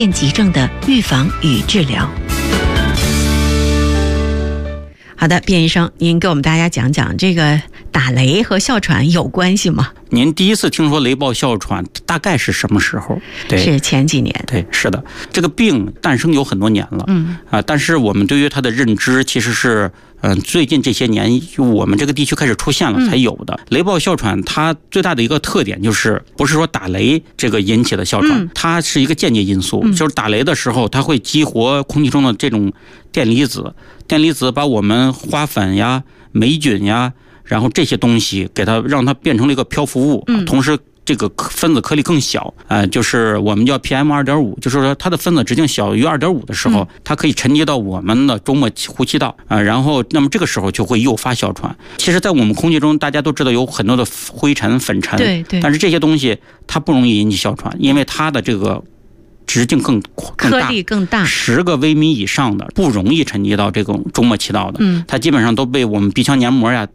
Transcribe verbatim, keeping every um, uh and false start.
电急症的预防与治疗。好的，卞医生，您给我们大家讲讲这个打雷和哮喘有关系吗？ 您第一次听说雷暴哮喘大概是什么时候？对， 是前几年。 对，是的，这个病诞生有很多年了，嗯啊，但是我们对于它的认知其实是，嗯、呃，最近这些年我们这个地区开始出现了才有的。嗯、雷暴哮喘它最大的一个特点就是不是说打雷这个引起的哮喘，嗯、它是一个间接因素，嗯、就是打雷的时候它会激活空气中的这种电离子，电离子把我们花粉呀、霉菌呀。然后这些东西给它让它变成了一个漂浮物，嗯、同时这个分子颗粒更小，呃，就是我们叫 P M 二点五， 就是说它的分子直径小于 二点五 的时候，它可以沉积到我们的周末呼吸道啊、呃，然后那么这个时候就会诱发哮喘。其实，在我们空气中，大家都知道有很多的灰尘、粉尘， 对对， 但是这些东西它不容易引起哮喘，因为它的这个直径更更大， 颗粒更大， 十个微米以上的不容易沉积到这种周末气道的，嗯，它基本上都被我们鼻腔黏膜呀